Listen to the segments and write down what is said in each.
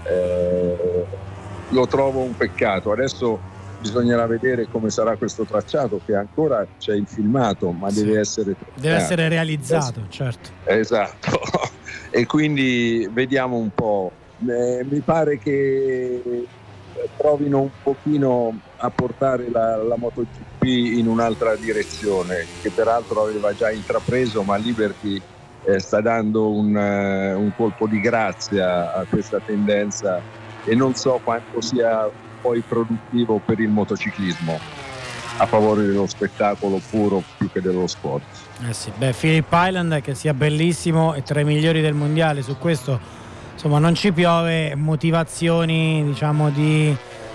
Lo trovo un peccato. Adesso bisognerà vedere come sarà questo tracciato, che ancora c'è il filmato, ma deve essere realizzato, certo. Esatto. E quindi vediamo un po'. Mi pare che provino un pochino a portare la MotoGP in un'altra direzione, che peraltro aveva già intrapreso, ma Liberty sta dando un colpo di grazia a questa tendenza, e non so quanto sia poi produttivo per il motociclismo, a favore dello spettacolo puro più che dello sport. Sì. Phillip Island, che sia bellissimo e tra i migliori del mondiale, su questo insomma non ci piove. Motivazioni, diciamo, di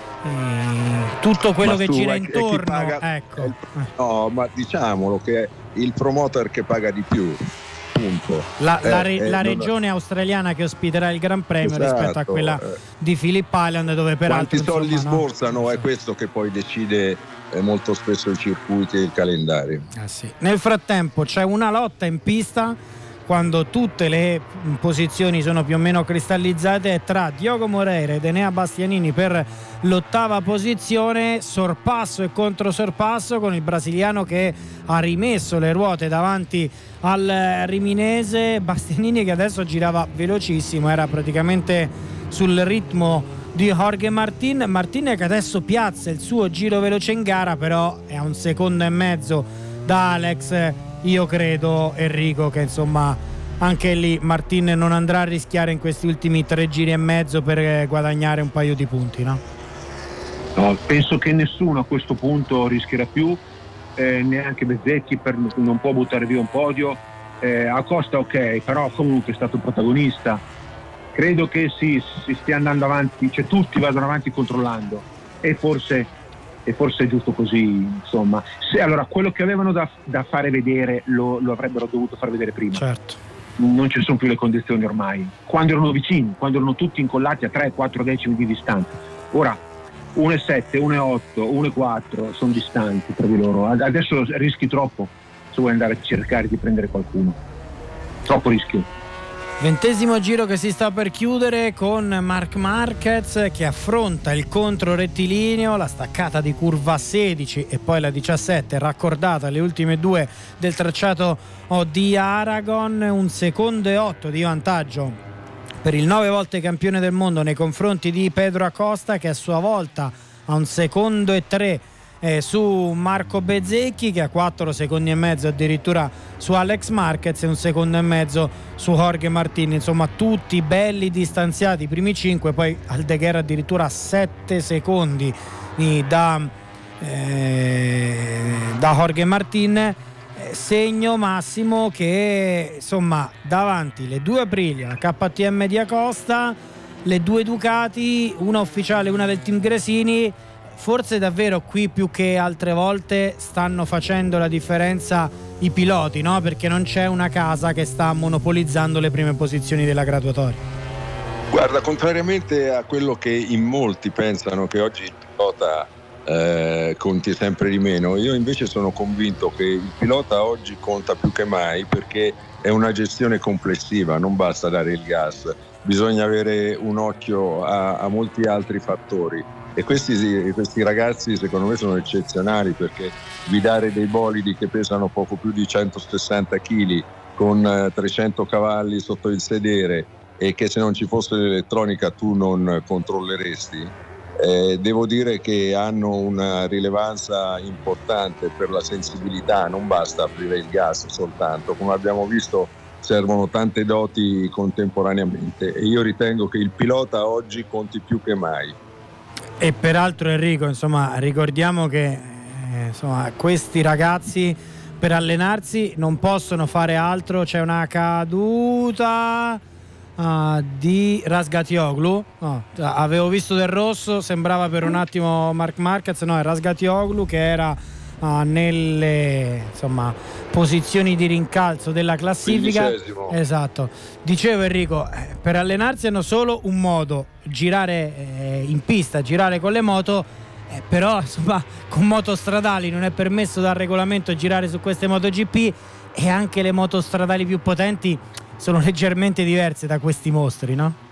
tutto quello che gira intorno, ecco. No, ma diciamolo che è il promoter che paga di più, punto. La regione australiana che ospiterà il Gran Premio, esatto, rispetto a quella di Phillip Island, dove peraltro quanti soldi sborsano, è questo che poi decide molto spesso i circuiti e il calendario. Sì. Nel frattempo c'è una lotta in pista, quando tutte le posizioni sono più o meno cristallizzate, tra Diogo Moreira ed Enea Bastianini per l'8ª posizione, sorpasso e controsorpasso, con il brasiliano che ha rimesso le ruote davanti al riminese. Bastianini che adesso girava velocissimo, era praticamente sul ritmo di Jorge Martin che adesso piazza il suo giro veloce in gara, però è a 1,5 secondi da Alex. Io credo, Enrico, che insomma anche lì Martin non andrà a rischiare in questi ultimi 3 giri e mezzo per guadagnare un paio di punti, no? No, penso che nessuno a questo punto rischierà più, neanche Bezzecchi, non può buttare via un podio. Acosta ok, però comunque è stato protagonista. Credo che si stia andando avanti, cioè tutti vadano avanti controllando, e forse è giusto così, insomma. Allora, quello che avevano da fare vedere lo avrebbero dovuto far vedere prima. Certo. Non ci sono più le condizioni ormai. Quando erano vicini, quando erano tutti incollati a 3-4 decimi di distanza. Ora 1,7, 1,8, 1,4 sono distanti tra di loro. Adesso rischi troppo se vuoi andare a cercare di prendere qualcuno. Troppo rischio. 20° giro che si sta per chiudere, con Marc Marquez che affronta il contro rettilineo, la staccata di curva 16 e poi la 17 raccordata alle ultime 2 del tracciato di Aragon. 1,8 secondi di vantaggio per il 9 volte campione del mondo nei confronti di Pedro Acosta, che a sua volta ha 1,3 secondi su Marco Bezzecchi, che ha 4,5 secondi addirittura su Alex Marquez, e 1,5 secondi su Jorge Martin. Insomma, tutti belli distanziati, i primi 5, poi Aldeguer addirittura 7 secondi da Jorge Martin. Segno Massimo che insomma davanti le 2 Aprilia, la KTM di Acosta, le 2 Ducati, una ufficiale e una del team Gresini. Forse davvero qui più che altre volte stanno facendo la differenza i piloti, no? Perché non c'è una casa che sta monopolizzando le prime posizioni della graduatoria. Guarda, contrariamente a quello che in molti pensano, che oggi il pilota conti sempre di meno, io invece sono convinto che il pilota oggi conta più che mai, perché è una gestione complessiva, non basta dare il gas, bisogna avere un occhio a molti altri fattori. E questi ragazzi secondo me sono eccezionali, perché guidare dei bolidi che pesano poco più di 160 kg con 300 cavalli sotto il sedere, e che se non ci fosse l'elettronica tu non controlleresti, devo dire che hanno una rilevanza importante per la sensibilità. Non basta aprire il gas soltanto, come abbiamo visto servono tante doti contemporaneamente, e io ritengo che il pilota oggi conti più che mai. E peraltro, Enrico, insomma, ricordiamo che questi ragazzi per allenarsi non possono fare altro. C'è una caduta di Razgatlioglu, avevo visto del rosso, sembrava per un attimo Marc Marquez, no, è Razgatlioglu che era nelle posizioni di rincalzo della classifica. 15°. Esatto. Dicevo, Enrico, per allenarsi hanno solo un modo: girare in pista, girare con le moto, però con moto stradali non è permesso dal regolamento girare su queste MotoGP, e anche le moto stradali più potenti sono leggermente diverse da questi mostri, no?